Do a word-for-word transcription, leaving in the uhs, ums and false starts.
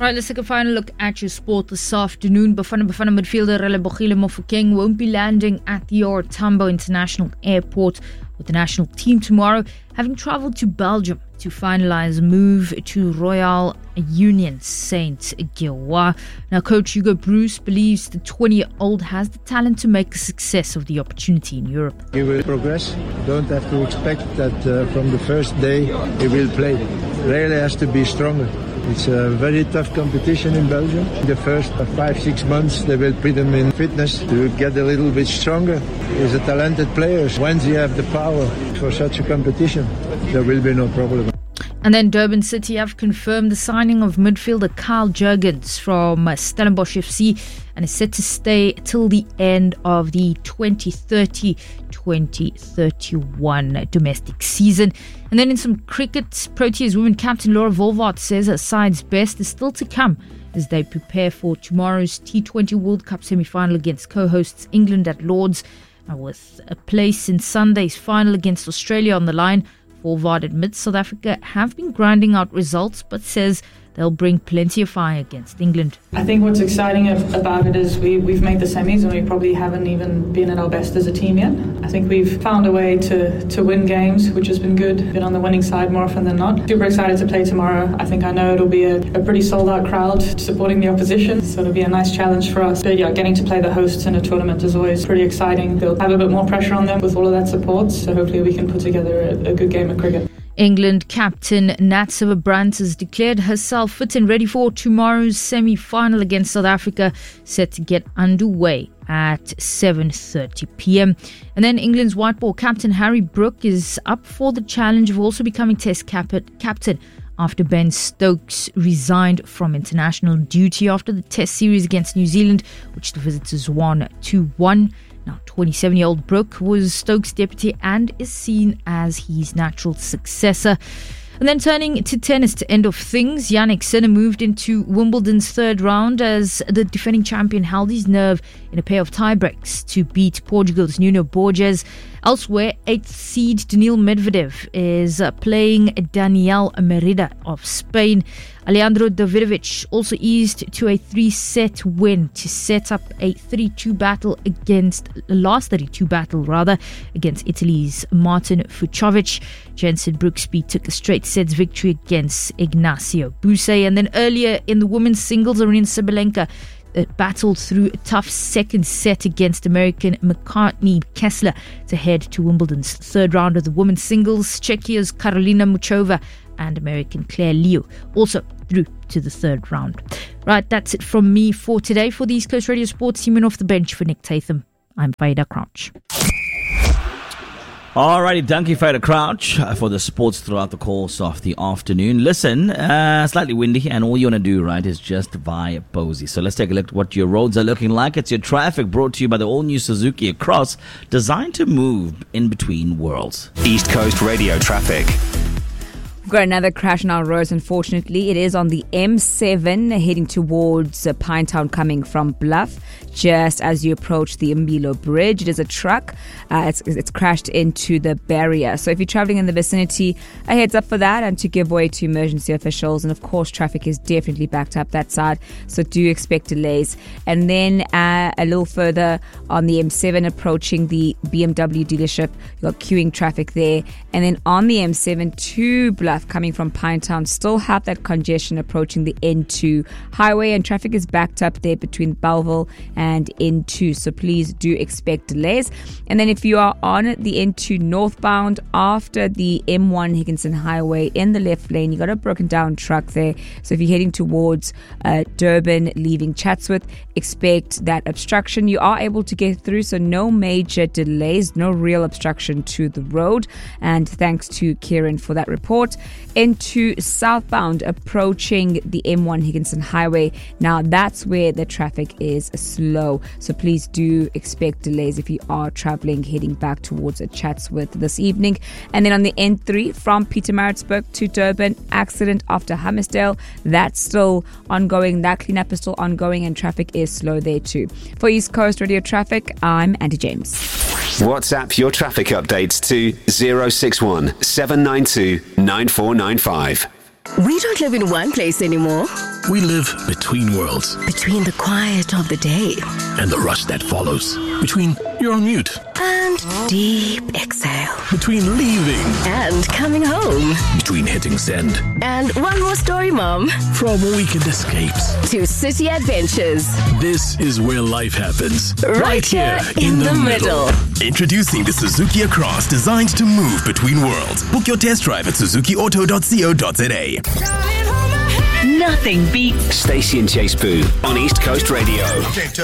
Right, let's take a final look at your sport this afternoon. Bafana Bafana midfielder Relebohile Mofokeng won't be landing at the O R Tambo International Airport with the national team tomorrow, having travelled to Belgium to finalise a move to Royal Union Saint-Gilloise. Now, coach Hugo Bruce believes the twenty-year-old has the talent to make a success of the opportunity in Europe. He will progress. Don't have to expect that uh, from the first day he will play. Really has to be stronger. It's a very tough competition in Belgium. The first five, six months they will put him in fitness to get a little bit stronger. He's a talented player. Once you have the power for such a competition, there will be no problem. And then Durban City have confirmed the signing of midfielder Carl Jurgens from Stellenbosch F C and is set to stay till the end of the twenty thirty twenty thirty-one domestic season. And then in some cricket, Proteas women captain Laura Volvaert says her side's best is still to come as they prepare for tomorrow's T twenty World Cup semi-final against co-hosts England at Lords. Now, with a place in Sunday's final against Australia on the line, Volvaert admits South Africa have been grinding out results, but says they'll bring plenty of fire against England. I think what's exciting about it is we, we've made the semis and we probably haven't even been at our best as a team yet. I think we've found a way to, to win games, which has been good. Been on the winning side more often than not. Super excited to play tomorrow. I think I know it'll be a, a pretty sold-out crowd supporting the opposition, so it'll be a nice challenge for us. But yeah, getting to play the hosts in a tournament is always pretty exciting. They'll have a bit more pressure on them with all of that support, so hopefully we can put together a, a good game of cricket. England captain Nat Sciver-Brandt has declared herself fit and ready for tomorrow's semi-final against South Africa, set to get underway at seven thirty p.m. And then England's white ball captain Harry Brook is up for the challenge of also becoming Test cap- captain after Ben Stokes resigned from international duty after the Test series against New Zealand, which the visitors won two one. Now, twenty-seven-year-old Brook was Stokes' deputy and is seen as his natural successor. And then turning to tennis to end off things, Jannik Sinner moved into Wimbledon's third round as the defending champion held his nerve in a pair of tiebreaks to beat Portugal's Nuno Borges. Elsewhere, eighth seed Daniil Medvedev is uh, playing Daniel Merida of Spain. Alejandro Davidovich also eased to a three-set win to set up a thirty-two battle against, last thirty-two battle rather, against Italy's Martin Fucsovics. Jensen Brooksby took a straight sets victory against Ignacio Buse. And then earlier in the women's singles, Aryna Sabalenka uh, battled through a tough second set against American McCartney Kessler to head to Wimbledon's third round of the women's singles. Czechia's Karolina Muchova and American Claire Liu also through to the third round. Right, that's it from me for today. For the East Coast Radio Sports team and off the bench for Nick Tatham, I'm Faida Crouch. Alrighty, thank you, Faida Crouch, for the sports throughout the course of the afternoon. Listen, uh, slightly windy, and all you want to do, right, is just vibe Posey. So let's take a look at what your roads are looking like. It's your traffic brought to you by the all-new Suzuki Cross, designed to move in between worlds. East Coast Radio traffic. We've got another crash on our roads, unfortunately. It is on the M seven heading towards uh, Pinetown coming from Bluff. Just as you approach the Mbilo Bridge, it is a truck. Uh, it's, it's crashed into the barrier. So if you're traveling in the vicinity, a heads up for that and to give way to emergency officials. And of course, traffic is definitely backed up that side. So do expect delays. And then uh, a little further on the M seven approaching the B M W dealership, you've got queuing traffic there. And then on the M seven to Bluff, coming from Pinetown, still have that congestion approaching the N two highway, and traffic is backed up there between Bellville and N two, so please do expect delays. And then if you are on the N two northbound after the M one Higginson Highway in the left lane, you got a broken down truck there, so if you're heading towards uh, Durban leaving Chatsworth, expect that obstruction. You are able to get through, so no major delays, no real obstruction to the road, and thanks to Kieran for that report. N two southbound approaching the M one Higginson Highway, now that's where the traffic is slow, so please do expect delays if you are traveling heading back towards Chatsworth this evening. And then on the N three from Pietermaritzburg to Durban, accident after Hammersdale, that's still ongoing, that cleanup is still ongoing, and traffic is slow there too. For East Coast Radio Traffic, I'm Andy James. WhatsApp your traffic updates to zero six one seven nine two nine four nine five. We don't live in one place anymore. We live between worlds. Between the quiet of the day and the rush that follows. Between you're on mute and deep exhale. Between leaving and coming home. Between hitting send and one more story, Mom. From weekend escapes to city adventures. This is where life happens. Right, right here in, in the, the middle. middle. Introducing the Suzuki Across, designed to move between worlds. Book your test drive at suzuki auto dot co dot za. Nothing beats Stacey and Chase Boo on East Coast Radio.